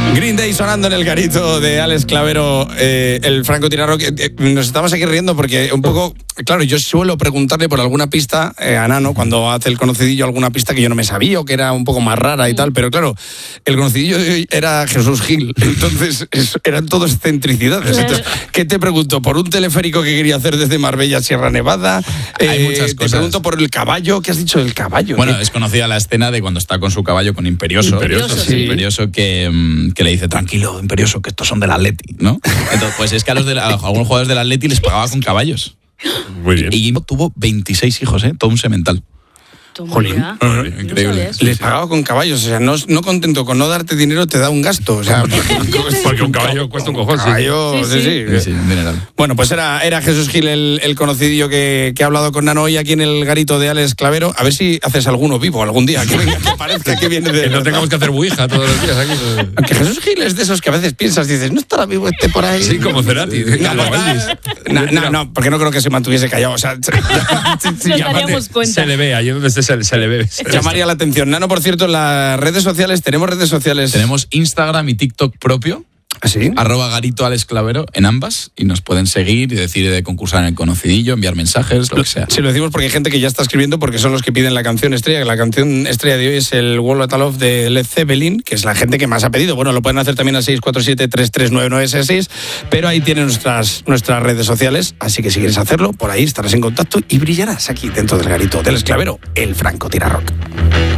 Green Day sonando en el garito de Alex Clavero, el francotirador. Nos estamos aquí riendo porque un poco, claro, yo suelo preguntarle por alguna pista a Nano cuando hace el conocidillo, alguna pista que yo no me sabía o que era un poco más rara y tal, pero claro, el conocidillo de hoy era Jesús Gil, entonces eran todo excentricidades. Entonces, ¿qué te pregunto? ¿Por un teleférico que quería hacer desde Marbella a Sierra Nevada? Hay muchas cosas. Te pregunto por el caballo. ¿Qué has dicho del caballo? Bueno, es conocida la escena de cuando está con su caballo, con Imperioso. Imperioso que le dice, tranquilo, Imperioso, que estos son del Atleti, ¿no? Entonces, pues es que a algunos jugadores del Atleti les pagaba con caballos. Muy bien. Y tuvo 26 hijos, todo un semental. Jolín, increíble. Les pagaba con caballos, o sea, no contento con no darte dinero, te da un gasto, o sea, porque un caballo cuesta un cojón. Caballo, sí, un dineral. Bueno, pues era Jesús Gil el conocidillo que ha hablado con Nano hoy aquí en el garito de Alex Clavero. A ver si haces alguno vivo algún día, que venga, que parezca que viene de... Que no tengamos que hacer buija todos los días aquí. Aunque Jesús Gil es de esos que a veces piensas, dices, ¿no estará vivo este por ahí? Sí, como Cerati. No, porque no creo que se mantuviese callado, o sea... Nos daríamos cuenta. Se le ve, allí donde esté se le ve. Llamaría la atención. Nano, por cierto, en las redes sociales, ¿tenemos redes sociales? Tenemos Instagram y TikTok propio. ¿Sí? @garito Alex Clavero en ambas, y nos pueden seguir y decir de concursar en el conocidillo, enviar mensajes, lo que sea. Sí, lo decimos porque hay gente que ya está escribiendo, porque son los que piden la canción estrella. La canción estrella de hoy es el Wall of Love de Led Zeppelin, que es la gente que más ha pedido. Bueno, lo pueden hacer también al 647-339966, pero ahí tienen nuestras redes sociales, así que si quieres hacerlo, por ahí estarás en contacto y brillarás aquí dentro del garito del Alex Clavero, el francotirador.